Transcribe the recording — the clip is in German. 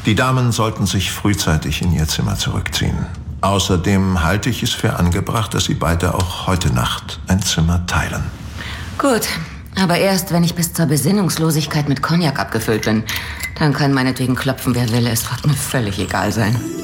Die Damen sollten sich frühzeitig in ihr Zimmer zurückziehen. Außerdem halte ich es für angebracht, dass Sie beide auch heute Nacht ein Zimmer teilen. Gut, aber erst, wenn ich bis zur Besinnungslosigkeit mit Cognac abgefüllt bin. Dann kann meinetwegen klopfen, wer will. Es wird mir völlig egal sein.